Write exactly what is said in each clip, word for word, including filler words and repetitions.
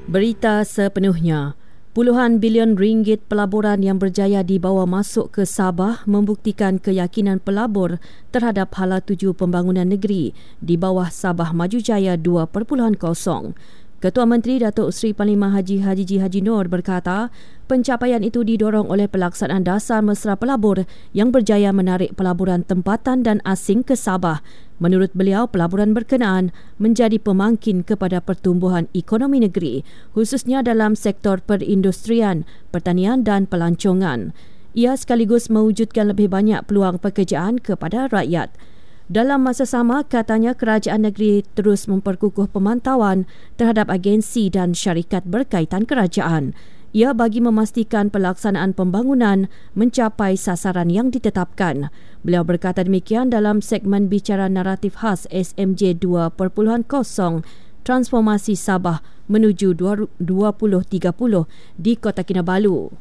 Berita sepenuhnya. Puluhan bilion ringgit pelaburan yang berjaya dibawa masuk ke Sabah membuktikan keyakinan pelabur terhadap hala tuju pembangunan negeri di bawah Sabah Maju Jaya dua titik kosong. Ketua Menteri Datuk Seri Panglima Haji Haji G. Haji Noor berkata, pencapaian itu didorong oleh pelaksanaan dasar mesra pelabur yang berjaya menarik pelaburan tempatan dan asing ke Sabah. Menurut beliau, pelaburan berkenaan menjadi pemangkin kepada pertumbuhan ekonomi negeri, khususnya dalam sektor perindustrian, pertanian dan pelancongan. Ia sekaligus mewujudkan lebih banyak peluang pekerjaan kepada rakyat. Dalam masa sama, katanya kerajaan negeri terus memperkukuh pemantauan terhadap agensi dan syarikat berkaitan kerajaan. Ia bagi memastikan pelaksanaan pembangunan mencapai sasaran yang ditetapkan. Beliau berkata demikian dalam segmen bicara naratif khas S M J dua titik kosong Transformasi Sabah menuju dua ribu tiga puluh di Kota Kinabalu.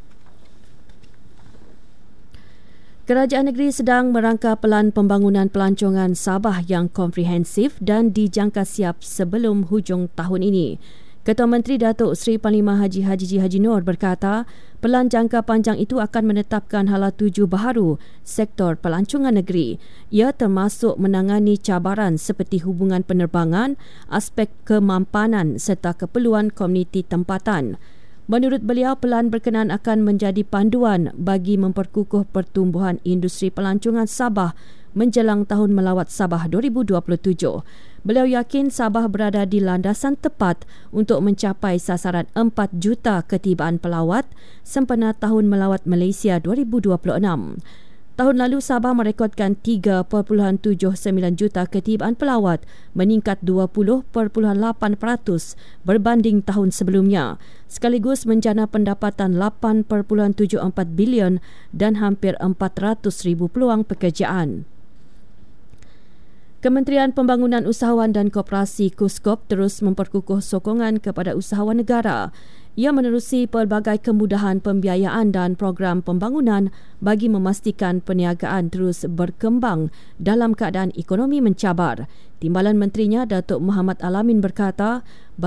Kerajaan negeri sedang merangka pelan pembangunan pelancongan Sabah yang komprehensif dan dijangka siap sebelum hujung tahun ini. Ketua Menteri Datuk Seri Panglima Haji Haji G. Haji Noor berkata, pelan jangka panjang itu akan menetapkan hala tuju baharu sektor pelancongan negeri. Ia termasuk menangani cabaran seperti hubungan penerbangan, aspek kemampanan serta keperluan komuniti tempatan. Menurut beliau, pelan berkenaan akan menjadi panduan bagi memperkukuh pertumbuhan industri pelancongan Sabah menjelang tahun melawat Sabah dua ribu dua puluh tujuh. Beliau yakin Sabah berada di landasan tepat untuk mencapai sasaran empat juta ketibaan pelawat sempena tahun melawat Malaysia dua ribu dua puluh enam. Tahun lalu Sabah merekodkan tiga perpuluhan tujuh sembilan juta ketibaan pelawat, meningkat dua puluh perpuluhan lapan peratus berbanding tahun sebelumnya, sekaligus menjana pendapatan lapan perpuluhan tujuh empat bilion dan hampir empat ratus ribu peluang pekerjaan. Kementerian Pembangunan Usahawan dan Koperasi KUSKOP terus memperkukuh sokongan kepada usahawan negara. Ia menerusi pelbagai kemudahan pembiayaan dan program pembangunan bagi memastikan perniagaan terus berkembang dalam keadaan ekonomi mencabar. Timbalan Menterinya Datuk Muhammad Alamin berkata,